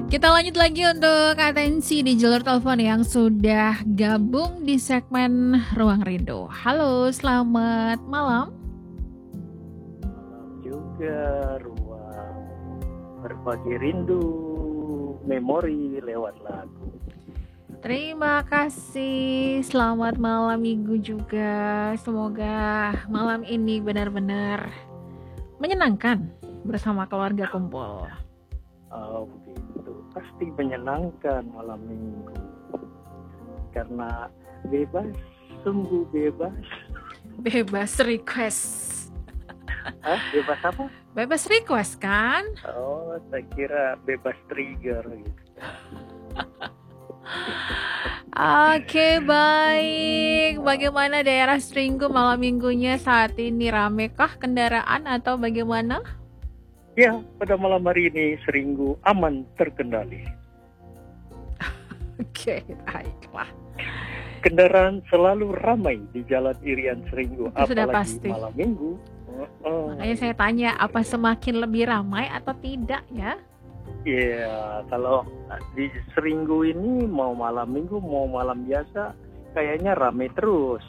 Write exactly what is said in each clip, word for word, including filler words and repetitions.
Kita lanjut lagi untuk atensi di jalur telepon yang sudah gabung di segmen Ruang Rindu. Halo, selamat malam. Malam juga ruang berbagi rindu, memori lewat lagu. Terima kasih, selamat malam minggu juga. Semoga malam ini benar-benar menyenangkan bersama keluarga kumpul. Oh begitu, pasti menyenangkan malam minggu. Karena bebas, sungguh bebas. Bebas request. Hah? Bebas apa? Bebas request kan? Oh, saya kira bebas trigger gitu. Oke, baik. Bagaimana daerah Seringgu malam minggunya saat ini? Ramekah kendaraan atau bagaimana? Ya, pada malam hari ini Seringgu aman terkendali. Oke, baiklah. Kendaraan selalu ramai di Jalan Irian Seringgu, Itu sudah apalagi pasti. malam minggu. Oh, oh. Makanya saya tanya, apa semakin lebih ramai atau tidak ya? Iya, kalau di Seringgu ini mau malam minggu mau malam biasa kayaknya ramai terus.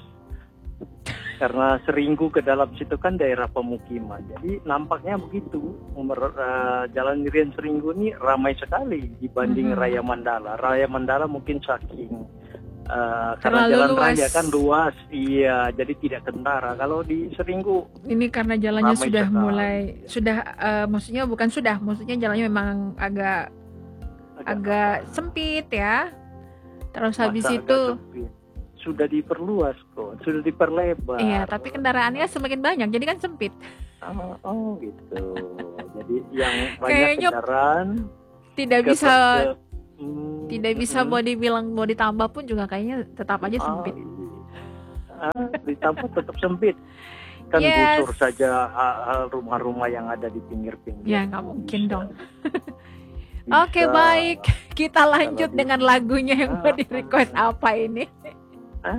Karena Seringgu ke dalam situ kan daerah pemukiman. Jadi nampaknya begitu. Mer- uh, Jalan Irian Seringgu ini ramai sekali dibanding Mhm. Raya Mandala. Raya Mandala mungkin saking uh, karena Terlalu jalan luas. raya kan luas. Iya, jadi tidak kentara. Kalau di Seringgu Ini karena jalannya ramai sudah sekali. mulai, sudah, eh, maksudnya bukan sudah, maksudnya jalannya memang agak agak, agak sempit ya. Terus masa habis agak itu, sempit. Sudah diperluas kok, sudah diperlebar. iya, tapi kendaraannya semakin banyak, jadi kan sempit. Oh, oh gitu. Jadi yang banyak Kayaknya kendaraan tidak ke- bisa ke- hmm, tidak bisa hmm. mau dibilang mau ditambah pun juga kayaknya tetap aja sempit. Ah, ah, ditambah tetap sempit. Kan Yes. gusur saja ah, ah, rumah-rumah yang ada di pinggir-pinggir. Ya nggak mungkin Bisa. dong. Bisa. Oke, baik, kita lanjut Kalau di- dengan lagunya yang mau Ah, di request apa ini? Hah?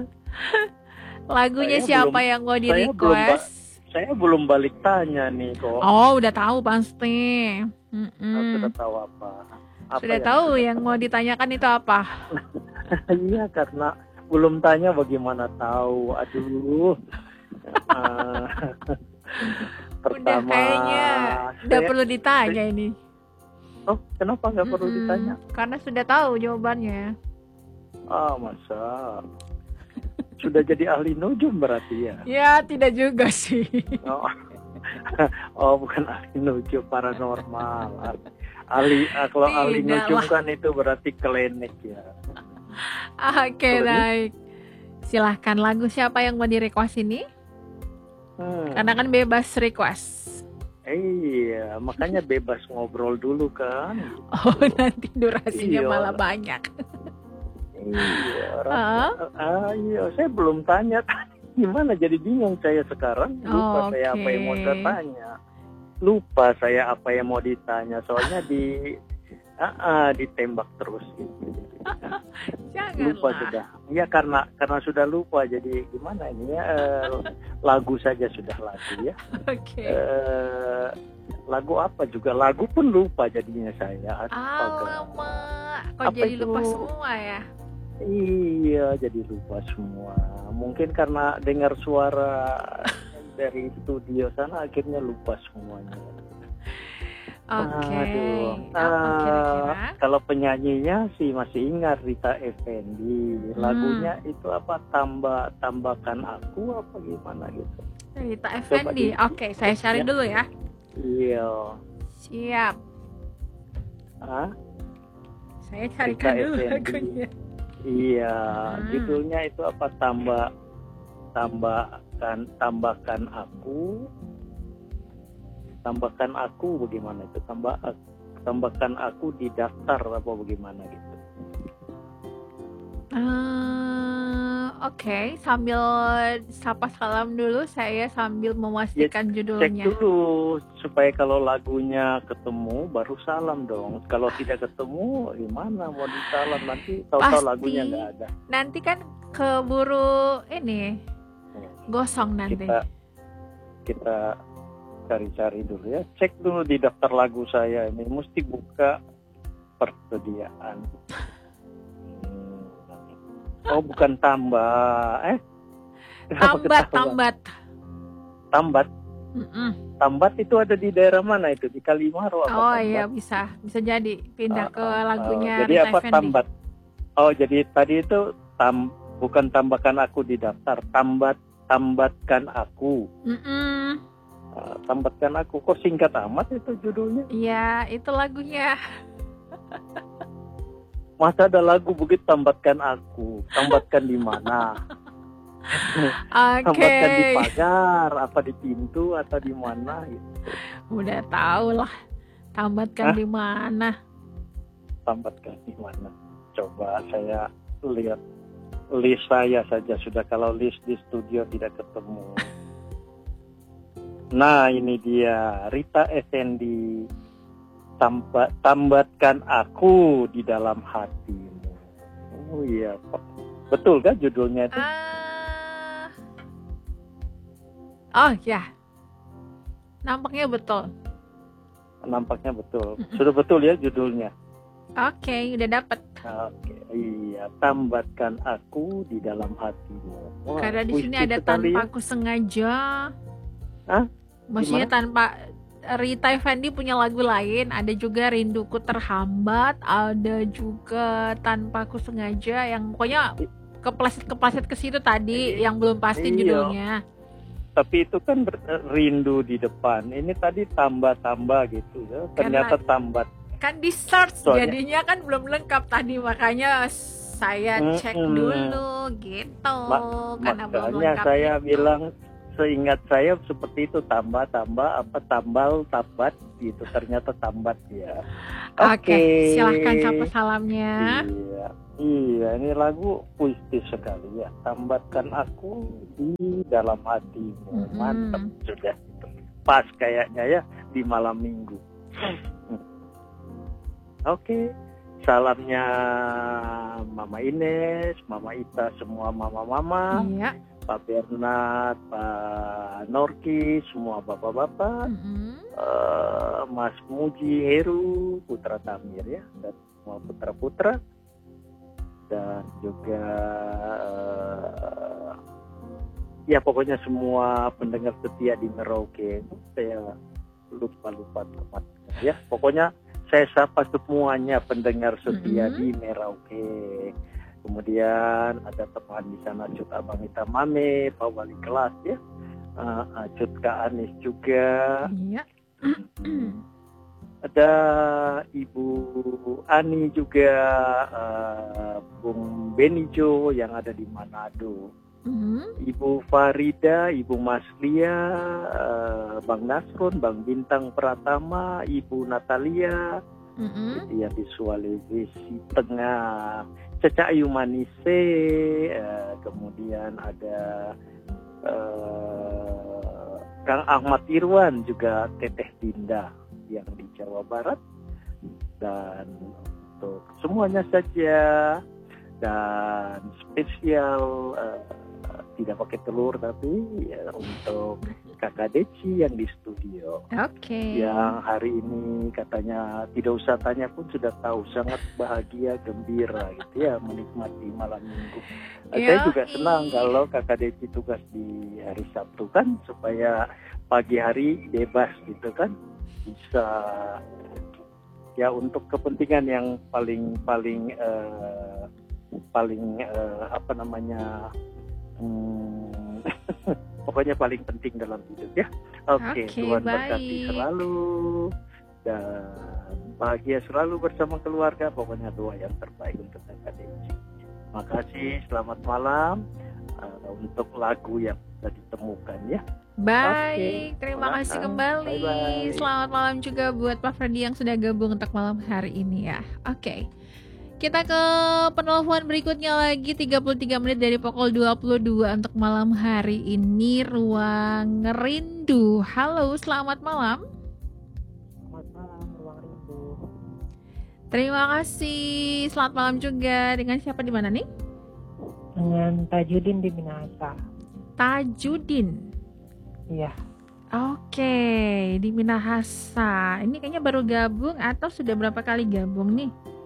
Lagunya Saya siapa belum- yang mau di saya belum ba- request? Saya belum balik tanya nih kok. Oh, udah tahu pasti. Mm-mm. Ah, sudah tahu apa? Apa Sudah yang tahu sudah yang tahu? mau ditanyakan itu apa? Iya, karena belum tanya bagaimana tahu. Aduh. Ah, Udah pertama, kayaknya udah saya- perlu ditanya ini. Oh, kenapa nggak perlu Mm-mm. ditanya? Karena sudah tahu jawabannya. Ah, masa sudah jadi ahli nujum berarti ya? Ya, tidak juga sih. Oh, oh bukan ahli nujum, paranormal. Ahli, ah, kalau ahli Tidak nujum lah. kan itu berarti klinik ya. Oke, Sorry. baik. Silahkan, lagu siapa yang mau di request ini? Hmm. Karena kan bebas request. Iya, makanya bebas ngobrol dulu kan. Oh, nanti durasinya Iya. malah banyak. Iya, Hah? ah, iya, saya belum tanya. Gimana jadi bingung saya sekarang. Oh, Lupa saya apa yang mau oke. saya tanya. Lupa saya apa yang mau ditanya. Soalnya di ah, ah, ditembak terus gitu. Lupa Janganlah. sudah. Ya karena karena sudah lupa jadi gimana ini ya eh, lagu saja sudah lagu ya. Oke. Eh, lagu apa juga lagu pun lupa jadinya saya. Astaga. Alamak, kok Apa jadi itu? lupa semua ya? Iya, jadi lupa semua. Mungkin karena dengar suara dari studio sana akhirnya lupa semuanya. Oke. Aduh. Apa Ah, kira-kira? kalau penyanyinya sih masih ingat Rita Effendy. Lagunya Hmm. itu apa? Tambah tambahkan aku apa gimana gitu. Rita Effendy. di- Oke, saya cari Ya. dulu ya. Iya. Siap. Ah, Saya carikan Rita dulu Effendy. lagunya. iya. Hmm. Judulnya itu apa? Tambah tambahkan tambahkan aku. Tambahkan aku bagaimana itu? Tambah tambahkan aku di daftar apa bagaimana gitu. Eh, Oke, sambil sapa salam dulu, saya sambil memastikan Cek judulnya. dulu supaya kalau lagunya ketemu baru salam dong. Kalau tidak ketemu gimana mau disalam nanti tahu-tahu Pasti. lagunya nggak ada. Nanti kan keburu ini gosong nanti. Kita kita cari-cari dulu ya. Cek dulu di daftar lagu saya ini mesti buka persediaan. Hmm. Oh, bukan tambah. Eh? Tambat, tambat. Tambat. Mm-mm. Tambat itu ada di daerah mana itu? Di Kalimaro apa? Oh Tambat? iya, bisa. Bisa jadi pindah Uh, ke uh, lagunya uh, jadi Rita apa Effendy. tambat? Oh, jadi tadi itu tam bukan tambahkan aku di daftar, tambat tambatkan aku. Mm-mm. Uh, tambatkan aku. Kok singkat amat itu judulnya? Iya, itu lagunya. Masa ada lagu begitu, tambatkan aku? Tambatkan di mana? Oke. Tambatkan di pagar, apa di pintu atau di mana gitu. Udah tahu lah. Tambatkan Hah? di mana? Tambatkan di mana? Coba saya lihat list saya saja sudah, kalau list di studio tidak ketemu. Nah, ini dia Rita Effendy, tambat tambatkan aku di dalam hatimu. Oh iya, betul kan judulnya itu? Uh... Oh ya, nampaknya betul. Nampaknya betul. Sudah betul ya judulnya. Oke, okay, udah dapet. Oke, iya, tambatkan aku di dalam hatimu. Wah, karena di sini ada ya? tanpa aku sengaja. Hah? Maksudnya Gimana? tanpa. Rita Effendy punya lagu lain, ada juga Rinduku Terhambat, ada juga Tanpa Aku Sengaja, yang pokoknya kepleset-kepleset ke situ tadi, e, yang belum pasti iyo. Judulnya. Tapi itu kan rindu di depan. Ini tadi tambah-tambah gitu ya. Ternyata karena tambat. Kan di search jadinya kan belum lengkap tadi, makanya saya cek mm-hmm. dulu gitu. Ma- karena belum Makanya lengkap. saya itu. bilang, seingat saya seperti itu, tambah-tambah apa tambal tambat gitu, ternyata tambat ya. Oke, okay, silahkan sapa salamnya. Iya, iya, ini lagu puitis sekali ya. Tambatkan aku di dalam hatimu, mm-hmm. mantap sudah. Pas kayaknya ya di malam minggu. Oke, okay. Salamnya Mama Ines, Mama Ita, semua mama-mama. Iya. Pak Bernard, Pak Norki, semua bapak-bapak, mm-hmm. uh, Mas Muji Heru, Putra Tamir ya, dan semua putra-putra, dan juga uh, ya pokoknya semua pendengar setia di Merauke. Saya lupa-lupa teman ya, pokoknya saya sapa semuanya pendengar setia mm-hmm. di Merauke. Kemudian ada teman di sana, Cut Abang Ita Mame, Pak Wali kelas ya, uh, Cut Kak Anis juga. Iya. Ada Ibu Ani juga, uh, Bung Benijo yang ada di Manado. Mm-hmm. Ibu Farida, Ibu Maslia, uh, Bang Nasrun, Bang Bintang Pratama, Ibu Natalia, mm-hmm. yang di Sulawesi Tengah. Caca Ayu Manise, uh, kemudian ada uh, Kang Ahmad Irwan, juga Teteh Dinda yang di Jawa Barat, dan untuk semuanya saja, dan spesial uh, tidak pakai telur tapi ya, untuk Kakak Deci yang di studio. Oke. Okay. Yang hari ini katanya tidak usah tanya pun sudah tahu, sangat bahagia, gembira gitu ya menikmati malam minggu. Yoi. Saya juga senang kalau Kakak Deci tugas di hari Sabtu kan, supaya pagi hari bebas gitu kan, bisa ya untuk kepentingan yang paling paling uh, paling uh, apa namanya. Hmm, pokoknya paling penting dalam hidup ya. Oke, okay, okay, Tuhan berkati selalu dan bahagia selalu bersama keluarga. Pokoknya doa yang terbaik untuk Kakak Deci. Makasih, selamat malam uh, untuk lagu yang sudah ditemukan ya. Baik, okay. Terima selamat kasih kembali. Bye-bye. Selamat malam juga buat Pak Freddy yang sudah gabung untuk malam hari ini ya. Oke. Okay. Kita ke penelpon berikutnya lagi, tiga puluh tiga menit dari pukul dua puluh dua untuk malam hari ini, Ruang Rindu. Halo, selamat malam. Selamat malam, Ruang Rindu. Terima kasih. Selamat malam juga. Dengan siapa di mana nih? Dengan Tajudin di Minahasa. Tajudin. Iya. Oke, di Minahasa. Ini kayaknya baru gabung atau sudah berapa kali gabung nih?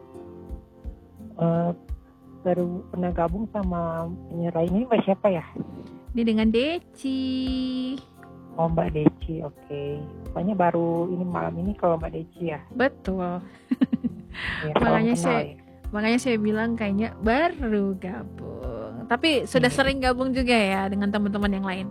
Eh, baru pernah gabung sama penyiar lain ini Mbak siapa ya? Ini dengan Deci. Oh Mbak Deci, oke. Pokoknya baru ini malam ini kalau Mbak Deci ya. Betul. Ya, Makanya salam kenal saya ya. makanya saya bilang kayaknya baru gabung. Tapi sudah Iya. sering gabung juga ya dengan teman-teman yang lain.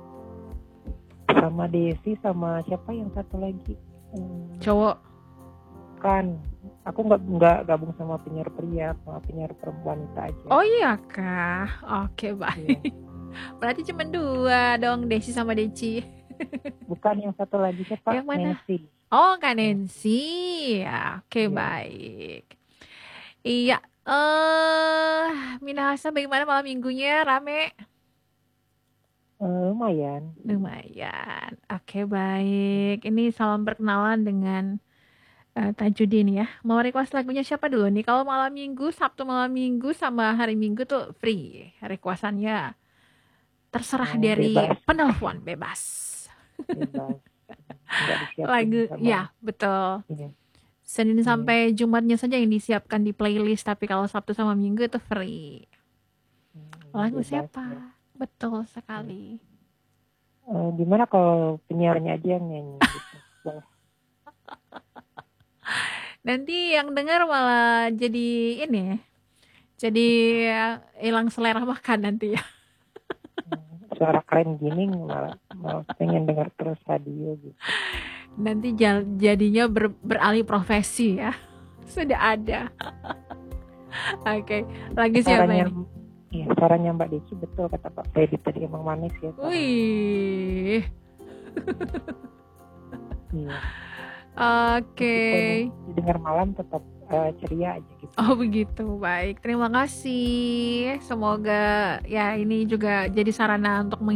Sama Desi sama siapa yang satu lagi? Hmm, Cowok. kan aku nggak nggak gabung sama penyiar pria, sama penyiar perempuan aja. Oh iya kah? Oke, baik. Iya. Berarti cuma dua dong, Desi sama Deci. Bukan yang satu lagi siapa? Yang mana? Nancy. Oh, Kak Nancy. Ya, oke, Iya. baik. Iya, eh Minahasa bagaimana malam minggunya? Rame? Eh, lumayan. Lumayan. Oke, baik. Ini salam perkenalan dengan eh, Tajudin ya. Mau request lagunya siapa dulu nih? Kalau malam minggu, Sabtu malam minggu sama hari minggu tuh free. Requestannya terserah Oh, dari bebas. penelpon, bebas. Bebas. Nggak disiapin Lagu, sama- ya betul. Iya. Senin Iya. sampai Jumatnya saja yang disiapkan di playlist, tapi kalau Sabtu sama Minggu itu free. Hmm, Lagu bebas, siapa? ya. Betul sekali. Eh, gimana kalau penyiarnya aja yang nyanyi gitu? Boleh. Nanti yang dengar malah jadi ini ya. Jadi eh, hilang selera makan nanti ya. Hmm, suara keren gini malah, malah pengen dengar terus radio gitu. Nanti jal- jadinya ber- beralih profesi ya. Sudah ada. Oke, lagi siapa Sarannya, ini? iya, sarannya Mbak Desi betul kata Pak Freddy tadi, emang manis ya. sarannya. Wih. Iya. Oke. Meskipun didengar malam tetap eh, ceria aja gitu. Oh begitu, baik. Terima kasih. Semoga ya ini juga jadi sarana untuk